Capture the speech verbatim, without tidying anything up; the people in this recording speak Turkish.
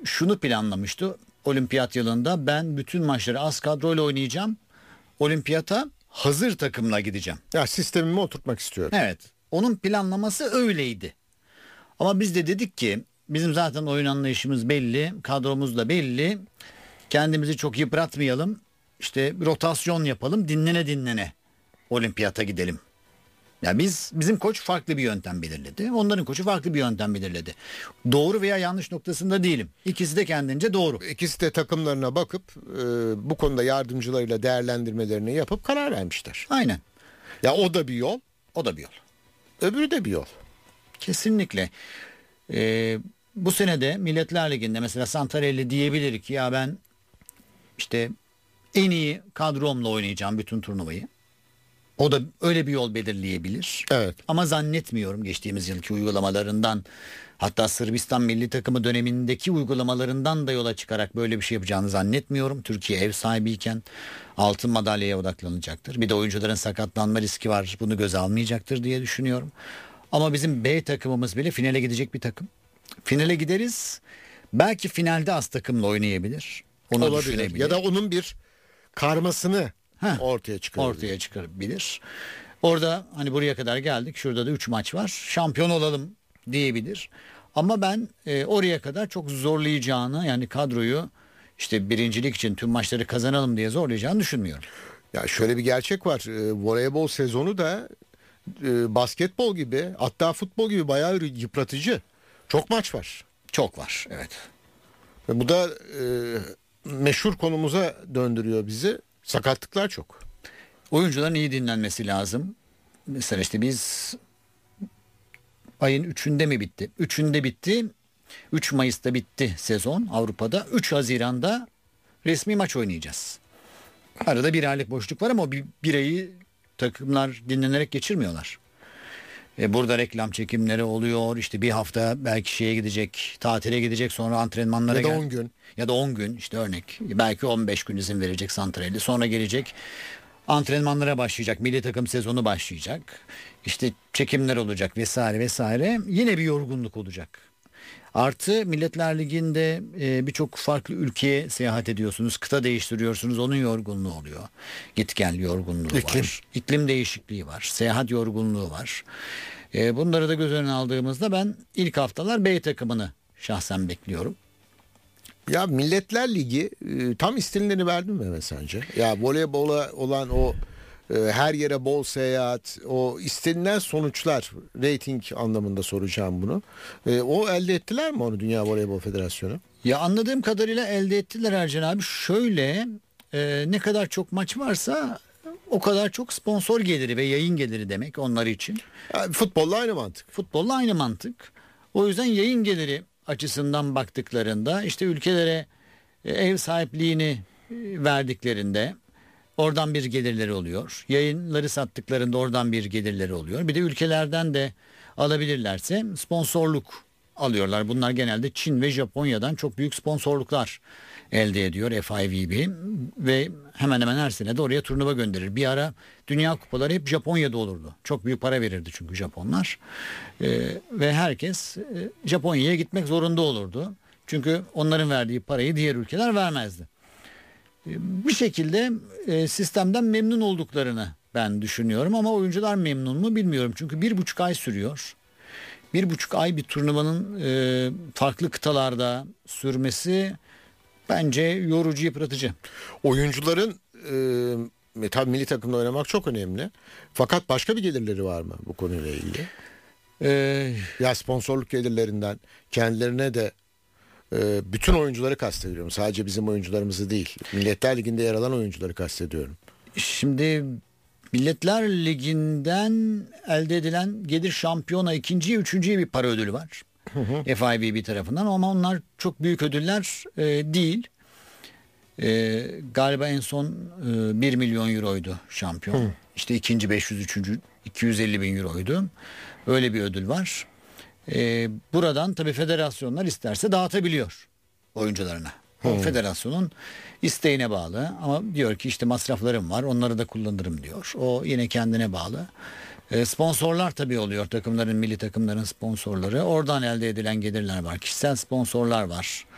şunu planlamıştı. Olimpiyat yılında ben bütün maçları az kadroyla oynayacağım. Olimpiyata hazır takımla gideceğim. Ya sistemimi oturtmak istiyorum. Evet. Onun planlaması öyleydi. Ama biz de dedik ki bizim zaten oyun anlayışımız belli, kadromuz da belli. Kendimizi çok yıpratmayalım. İşte rotasyon yapalım, dinlene dinlene olimpiyata gidelim. Ya biz bizim koç farklı bir yöntem belirledi. Onların koçu farklı bir yöntem belirledi. Doğru veya yanlış noktasında değilim. İkisi de kendince doğru. İkisi de takımlarına bakıp e, bu konuda yardımcılarıyla değerlendirmelerini yapıp karar vermişler. Aynen. Ya o da bir yol, O da bir yol. öbürü de bir yol. Kesinlikle. Ee, bu senede Milletler Ligi'nde mesela Santarelli diyebilir ki ya ben işte en iyi kadromla oynayacağım bütün turnuvayı. O da öyle bir yol belirleyebilir. Evet. Ama zannetmiyorum geçtiğimiz yılki uygulamalarından, hatta Sırbistan milli takımı dönemindeki uygulamalarından da yola çıkarak böyle bir şey yapacağını zannetmiyorum. Türkiye ev sahibiyken altın madalyaya odaklanacaktır. Bir de oyuncuların sakatlanma riski var. Bunu göze almayacaktır diye düşünüyorum. Ama bizim B takımımız bile finale gidecek bir takım. Finale gideriz. Belki finalde az takımla oynayabilir. Onu Olabilir. düşünebilir. Ya da onun bir karmasını Heh, ortaya çıkarabilir. ortaya çıkarabilir. Orada hani buraya kadar geldik. Şurada da üç maç var. Şampiyon olalım diyebilir. Ama ben e, oraya kadar çok zorlayacağını, yani kadroyu işte birincilik için tüm maçları kazanalım diye zorlayacağını düşünmüyorum. Ya şöyle bir gerçek var. E, voleybol sezonu da e, basketbol gibi, hatta futbol gibi bayağı yıpratıcı. Çok maç var. Çok var, evet. Ve bu da e, meşhur konumuza döndürüyor bizi. Sakatlıklar çok. Oyuncuların iyi dinlenmesi lazım. Mesela işte biz ayın üçünde mi bitti? Üçünde bitti. üç Mayıs'ta bitti sezon Avrupa'da. üç Haziran'da resmi maç oynayacağız. Arada bir aylık boşluk var ama o bir, bir ayı takımlar dinlenerek geçirmiyorlar. E burada reklam çekimleri oluyor. İşte bir hafta belki şeye gidecek, tatile gidecek, sonra antrenmanlara Ya da gel- on gün. Ya da on gün işte örnek. Belki on beş gün izin verecek santrali. Sonra gelecek, antrenmanlara başlayacak. Milli takım sezonu başlayacak. İşte çekimler olacak vesaire vesaire. Yine bir yorgunluk olacak. Artı Milletler Ligi'nde e, birçok farklı ülkeye seyahat ediyorsunuz. Kıta değiştiriyorsunuz. Onun yorgunluğu oluyor. Git gel yorgunluğu İklim. var. İklim değişikliği var. Seyahat yorgunluğu var. E, bunları da göz önüne aldığımızda ben ilk haftalar B takımını şahsen bekliyorum. Ya Milletler Ligi e, tam istenileni verdi mi Mehmet sence? Ya voleybola olan o e, her yere bol seyahat, o istenilen sonuçlar, rating anlamında soracağım bunu. E, o elde ettiler mi onu Dünya Voleybol Federasyonu? Ya anladığım kadarıyla elde ettiler Ercan abi. Şöyle e, ne kadar çok maç varsa o kadar çok sponsor geliri ve yayın geliri demek onlar için. Ya, futbolla aynı mantık. Futbolla aynı mantık. O yüzden yayın geliri açısından baktıklarında işte ülkelere e, ev sahipliğini e, verdiklerinde oradan bir gelirleri oluyor. Yayınları sattıklarında oradan bir gelirleri oluyor. Bir de ülkelerden de alabilirlerse sponsorluk alıyorlar. Bunlar genelde Çin ve Japonya'dan çok büyük sponsorluklar elde ediyor F I V B ve hemen hemen her sene de oraya turnuva gönderir. Bir ara Dünya Kupaları hep Japonya'da olurdu. Çok büyük para verirdi çünkü Japonlar. Ee, ve herkes e, Japonya'ya gitmek zorunda olurdu. Çünkü onların verdiği parayı diğer ülkeler vermezdi. Ee, bir şekilde e, sistemden memnun olduklarını ben düşünüyorum ama oyuncular memnun mu bilmiyorum. Çünkü bir buçuk ay sürüyor. Bir buçuk ay bir turnuvanın e, farklı kıtalarda sürmesi bence yorucu, yıpratıcı. Oyuncuların e, tabii milli takımda oynamak çok önemli. Fakat başka bir gelirleri var mı bu konuyla ilgili? Ee, Ya sponsorluk gelirlerinden kendilerine de e, bütün oyuncuları kastediyorum. Sadece bizim oyuncularımızı değil. Milletler Ligi'nde yer alan oyuncuları kastediyorum. Şimdi Milletler Ligi'nden elde edilen gelir şampiyona ikinciye, üçüncüye bir para ödülü var. Hı hı. F I V B tarafından ama onlar çok büyük ödüller e, değil. E, galiba en son e, bir milyon euroydu şampiyon. Hı. İşte ikinci beş yüz, üçüncü iki yüz elli bin euroydu. Öyle bir ödül var. E, buradan tabii federasyonlar isterse dağıtabiliyor oyuncularına. O federasyonun isteğine bağlı ama diyor ki işte masraflarım var, onları da kullanırım diyor. O yine kendine bağlı. E, sponsorlar tabii oluyor, takımların, milli takımların sponsorları. Oradan elde edilen gelirler var. Kişisel sponsorlar var.